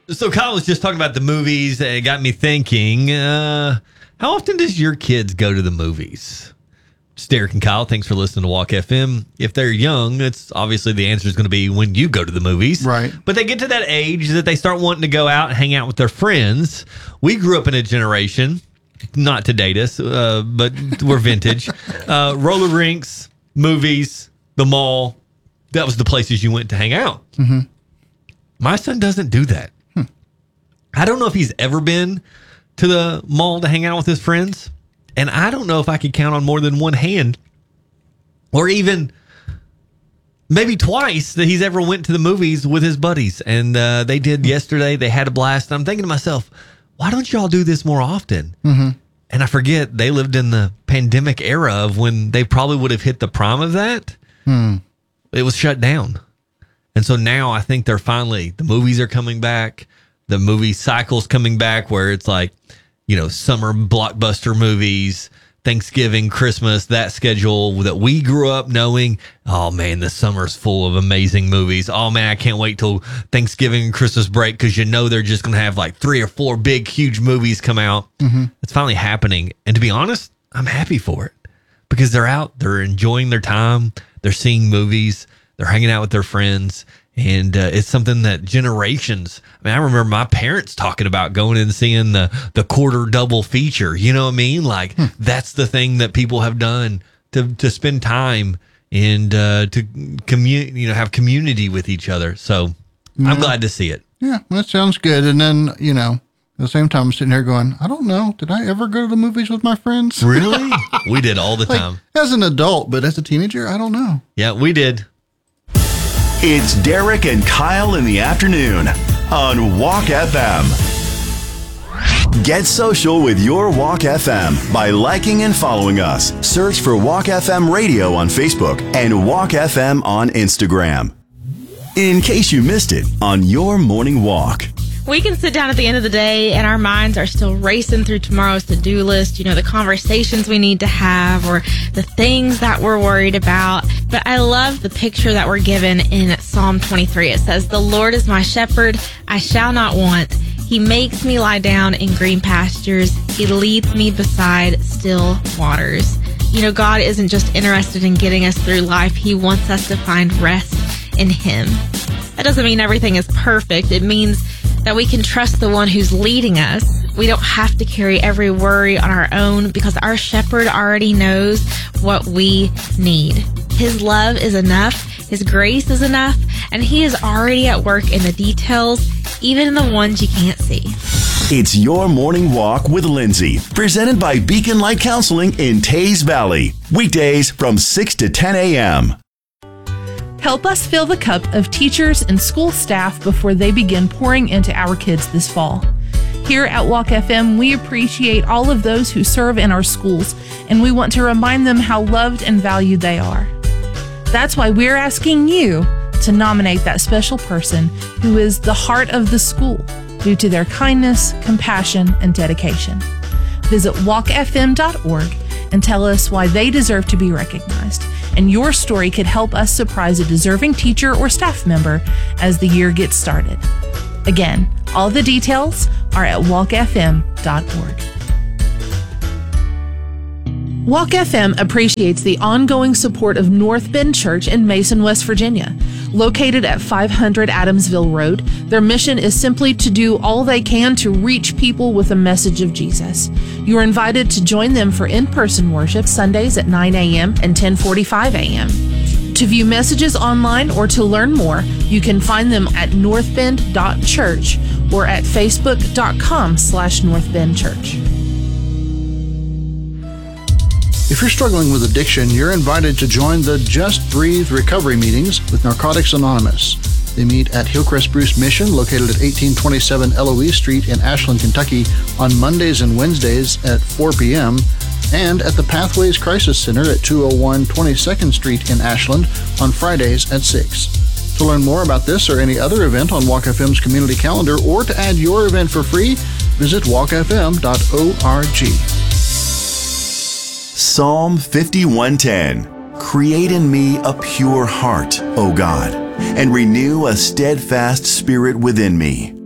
So Kyle was just talking about the movies. It got me thinking, how often does your kids go to the movies? It's Derek and Kyle. Thanks for listening to Walk FM. If they're young, it's obviously the answer is going to be when you go to the movies. Right. But they get to that age that they start wanting to go out and hang out with their friends. We grew up in a generation, not to date us, but we're vintage. Roller rinks, movies, the mall. That was the places you went to hang out. Mm-hmm. My son doesn't do that. I don't know if he's ever been to the mall to hang out with his friends. And I don't know if I could count on more than one hand or even maybe twice that he's ever went to the movies with his buddies. And they did yesterday. They had a blast. I'm thinking to myself, why don't y'all do this more often? Mm-hmm. And I forget they lived in the pandemic era of when they probably would have hit the prime of that. It was shut down. And so now I think the movies are coming back. The movie cycle's coming back where it's like, summer blockbuster movies, Thanksgiving, Christmas, that schedule that we grew up knowing. Oh man, the summer's full of amazing movies. Oh man, I can't wait till Thanksgiving and Christmas break because they're just going to have like 3 or 4 big, huge movies come out. Mm-hmm. It's finally happening. And to be honest, I'm happy for it because they're out, they're enjoying their time, they're seeing movies, they're hanging out with their friends. And it's something that generations, I remember my parents talking about going and seeing the quarter double feature. You know what I mean? Like that's the thing that people have done to spend time and to have community with each other. So I'm glad to see it. Yeah, that sounds good. And then, at the same time, I'm sitting here going, I don't know. Did I ever go to the movies with my friends? Really? We did all the time. As an adult, but as a teenager, I don't know. Yeah, we did. It's Derek and Kyle in the afternoon on Walk FM. Get social with your Walk FM by liking and following us. Search for Walk FM Radio on Facebook and Walk FM on Instagram. In case you missed it on your morning walk. We can sit down at the end of the day and our minds are still racing through tomorrow's to-do list, the conversations we need to have or the things that we're worried about. But I love the picture that we're given in Psalm 23. It says, "The Lord is my shepherd, I shall not want. He makes me lie down in green pastures. He leads me beside still waters." God isn't just interested in getting us through life. He wants us to find rest in Him. That doesn't mean everything is perfect. It means that we can trust the one who's leading us. We don't have to carry every worry on our own because our shepherd already knows what we need. His love is enough. His grace is enough. And He is already at work in the details, even in the ones you can't see. It's your morning walk with Lindsay, presented by Beacon Light Counseling in Taze Valley. Weekdays from 6 to 10 a.m. Help us fill the cup of teachers and school staff before they begin pouring into our kids this fall. Here at Walk FM, we appreciate all of those who serve in our schools, and we want to remind them how loved and valued they are. That's why we're asking you to nominate that special person who is the heart of the school due to their kindness, compassion, and dedication. Visit walkfm.org and tell us why they deserve to be recognized. And your story could help us surprise a deserving teacher or staff member as the year gets started. Again, all the details are at walkfm.org. Walk FM appreciates the ongoing support of North Bend Church in Mason, West Virginia. Located at 500 Adamsville Road, their mission is simply to do all they can to reach people with a message of Jesus. You are invited to join them for in-person worship Sundays at 9 a.m. and 10:45 a.m. To view messages online or to learn more, you can find them at northbend.church or at facebook.com/northbendchurch. If you're struggling with addiction, you're invited to join the Just Breathe recovery meetings with Narcotics Anonymous. They meet at Hillcrest Bruce Mission, located at 1827 Eloise Street in Ashland, Kentucky, on Mondays and Wednesdays at 4 p.m., and at the Pathways Crisis Center at 201 22nd Street in Ashland on Fridays at 6. To learn more about this or any other event on Walk FM's community calendar, or to add your event for free, visit walkfm.org. Psalm 51:10. Create in me a pure heart, O God, and renew a steadfast spirit within me.